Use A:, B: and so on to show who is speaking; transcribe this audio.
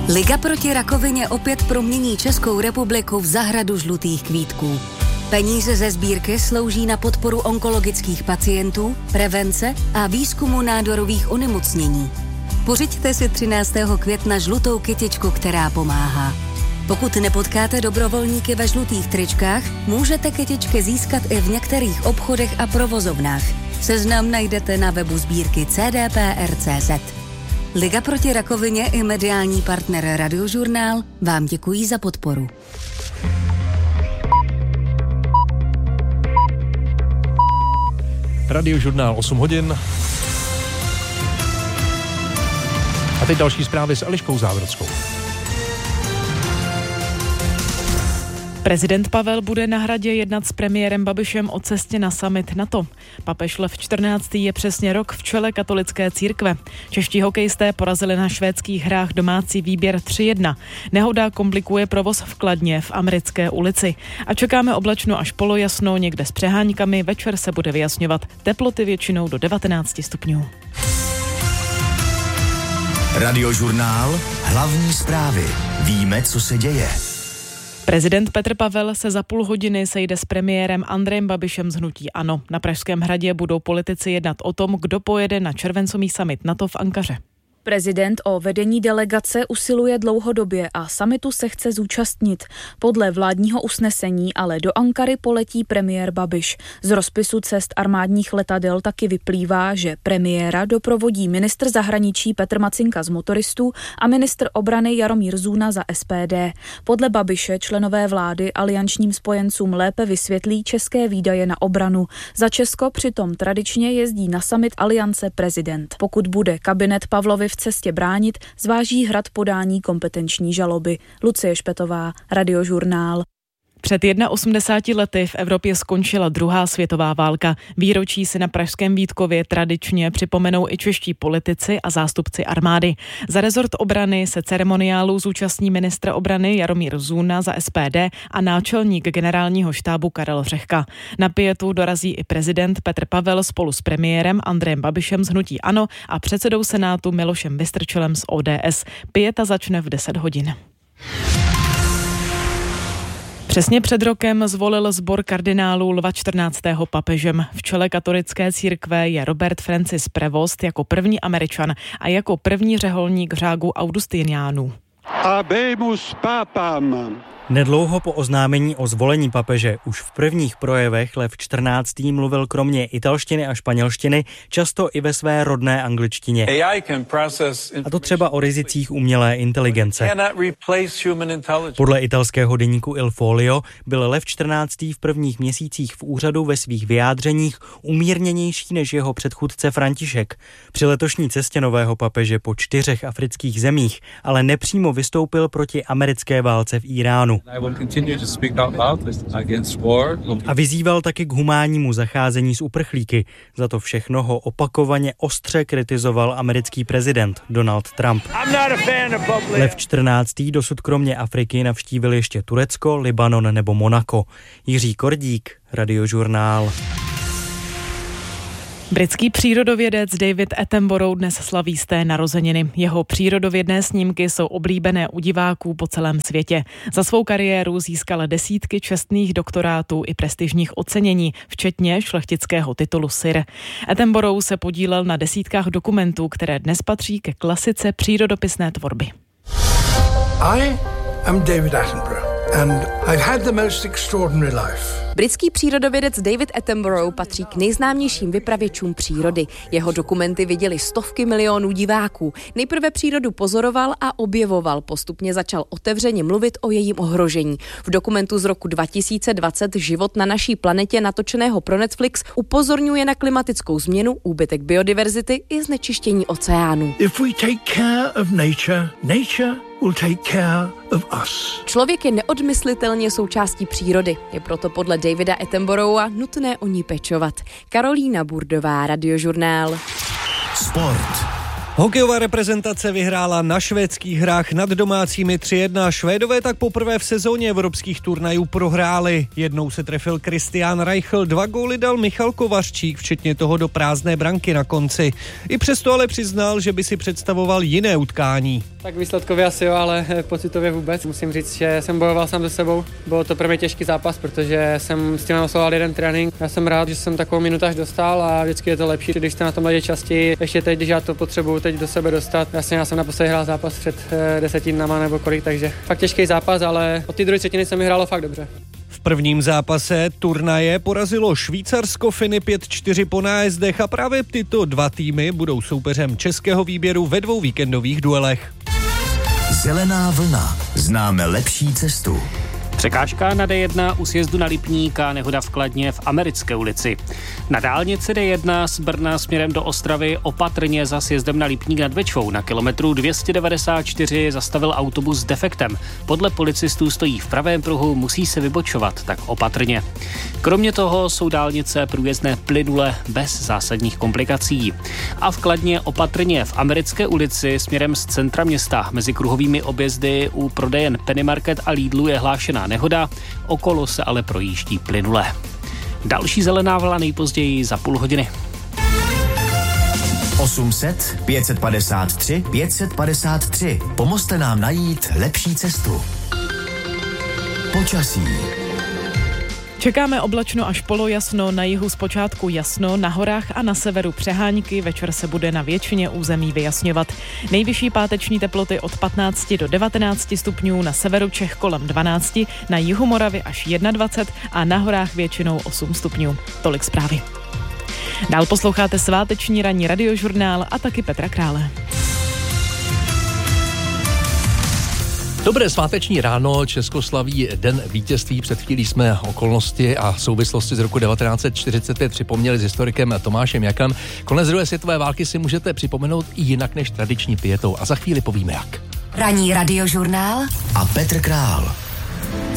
A: Liga proti rakovině opět promění Českou republiku v zahradu žlutých kvítků. Peníze ze sbírky slouží na podporu onkologických pacientů, prevence a výzkumu nádorových onemocnění. Pořiďte si 13. května žlutou kytičku, která pomáhá. Pokud nepotkáte dobrovolníky ve žlutých tričkách, můžete kytičky získat i v některých obchodech a provozovnách. Seznam najdete na webu sbírky cdpr.cz. Liga proti rakovině i mediální partner Radiožurnál vám děkují za podporu.
B: Radiožurnál 8 hodin. A teď další zprávy s Eliškou Závodskou.
C: Prezident Pavel bude na Hradě jednat s premiérem Babišem o cestě na summit NATO. Papež Lev 14. je přesně rok v čele katolické církve. Čeští hokejisté porazili na švédských hrách domácí výběr 3-1. Nehoda komplikuje provoz v Kladně v Americké ulici. A čekáme oblačno až polojasno, někde s přeháňkami, večer se bude vyjasňovat. Teploty většinou do 19 stupňů.
D: Radiožurnál, hlavní zprávy. Víme, co se děje.
C: Prezident Petr Pavel se za půl hodiny sejde s premiérem Andrejem Babišem z hnutí ANO. Na Pražském hradě budou politici jednat o tom, kdo pojede na červencový summit NATO v Ankaře.
E: Prezident o vedení delegace usiluje dlouhodobě a summitu se chce zúčastnit. Podle vládního usnesení ale do Ankary poletí premiér Babiš. Z rozpisu cest armádních letadel taky vyplývá, že premiéra doprovodí ministr zahraničí Petr Macinka z Motoristů a ministr obrany Jaromír Zůna za SPD. Podle Babiše členové vlády aliančním spojencům lépe vysvětlí české výdaje na obranu. Za Česko přitom tradičně jezdí na summit aliance prezident. Pokud bude kabinet Pavlovy v cestě bránit, zváží Hrad podání kompetenční žaloby. Lucie Špetová, Radiožurnál.
C: Před 81 lety v Evropě skončila druhá světová válka. Výročí si na pražském Vítkově tradičně připomenou i čeští politici a zástupci armády. Za rezort obrany se ceremoniálu zúčastní ministr obrany Jaromír Zůna za SPD a náčelník generálního štábu Karel Řehka. Na pietu dorazí i prezident Petr Pavel spolu s premiérem Andrejem Babišem z hnutí ANO a předsedou Senátu Milošem Vystrčilem z ODS. Pieta začne v 10 hodin. Přesně před rokem zvolil sbor kardinálů Lva 14. papežem. V čele katolické církve je Robert Francis Prevost jako první Američan a jako první řeholník řádu Augustiniánů.
F: Habemus papam.
G: Nedlouho po oznámení o zvolení papeže už v prvních projevech Lev 14. mluvil kromě italštiny a španělštiny často i ve své rodné angličtině. A to třeba o rizicích umělé inteligence. Podle italského deníku Il Foglio byl Lev 14. v prvních měsících v úřadu ve svých vyjádřeních umírněnější než jeho předchůdce František. Při letošní cestě nového papeže po 4 afrických zemích ale nepřímo vystoupil proti americké válce v Iránu. A vyzýval taky k humánnímu zacházení s uprchlíky. Za to všechno ho opakovaně ostře kritizoval americký prezident Donald Trump. Lev 14. dosud kromě Afriky navštívil ještě Turecko, Libanon nebo Monako. Jiří Kordík, Radiožurnál.
C: Britský přírodovědec David Attenborough dnes slaví sté narozeniny. Jeho přírodovědné snímky jsou oblíbené u diváků po celém světě. Za svou kariéru získal desítky čestných doktorátů i prestižních ocenění, včetně šlechtického titulu Sir. Attenborough se podílel na desítkách dokumentů, které dnes patří ke klasice přírodopisné tvorby.
H: I am David Attenborough. And I've had the most extraordinary life.
I: Britský přírodovědec David Attenborough patří k nejznámějším vypravěčům přírody. Jeho dokumenty viděli stovky milionů diváků. Nejprve přírodu pozoroval a objevoval, postupně začal otevřeně mluvit o jejím ohrožení. V dokumentu z roku 2020 Život na naší planetě, natočeného pro Netflix, upozorňuje na klimatickou změnu, úbytek biodiverzity i znečištění oceánů.
H: If we take care of nature, nature will take care of us.
I: Člověk je neodmyslitelně součástí přírody. Je proto podle Davida Attenborougha nutné o ní pečovat. Karolína Burdová, Radiožurnál.
D: Sport.
J: Hokejová reprezentace vyhrála na švédských hrách nad domácími 3-1. Švédové tak poprvé v sezóně evropských turnajů prohráli. Jednou se trefil Christian Reichel, 2 góly dal Michal Kovařčík, včetně toho do prázdné branky na konci. I přesto ale přiznal, že by si představoval jiné utkání.
K: Tak výsledkově asi jo, ale pocitově vůbec. Musím říct, že jsem bojoval sám se sebou. Bylo to pro mě těžký zápas, protože jsem s tím nasloval jeden trénink. Já jsem rád, že jsem takovou minutáž dostal a vždycky je to lepší, když jste na tom ledě častěji. Ještě teď, když já to potřebuju teď do sebe dostat. Já jsem naposledy hrál zápas před 10 dnama nebo kolik, takže fakt těžký zápas, ale od té druhé třetiny se mi hrálo fakt dobře.
J: V prvním zápase turnaje porazilo Švýcarsko Finy 5-4 po nájezdech a právě tyto dva týmy budou soupeřem českého výběru ve 2 víkendových duelech.
D: Zelená vlna. Známe lepší cestu.
L: Překážka na D1 u sjezdu na Lipník a nehoda v Kladně v Americké ulici. Na dálnici D1 z Brna směrem do Ostravy opatrně za sjezdem na Lipník nad Bečvou na kilometru 294 zastavil autobus s defektem. Podle policistů stojí v pravém pruhu, musí se vybočovat, tak opatrně. Kromě toho jsou dálnice průjezdné plynule bez zásadních komplikací. A v Kladně opatrně v Americké ulici směrem z centra města mezi kruhovými objezdy u prodejen Penny Market a Lidlu je hlášená nehoda, okolo se ale projíždí plynule. Další zelená vlna nejpozději za půl hodiny.
D: 800 553 553. Pomozte nám najít lepší cestu. Počasí.
C: Čekáme oblačno až polojasno, na jihu zpočátku jasno, na horách a na severu přehánky, večer se bude na většině území vyjasňovat. Nejvyšší páteční teploty od 15 do 19 stupňů, na severu Čech kolem 12, na jihu Moravy až 21 a na horách většinou 8 stupňů. Tolik zprávy. Dál posloucháte sváteční ranní radiožurnál a taky Petra Krále.
B: Dobré sváteční ráno, Česko slaví Den vítězství. Před chvílí jsme okolnosti a souvislosti z roku 1945 připomněli s historikem Tomášem Jakem. Konec druhé světové války si můžete připomenout i jinak než tradiční pietou a za chvíli povíme jak.
A: Ranní radiožurnál
D: a Petr Král.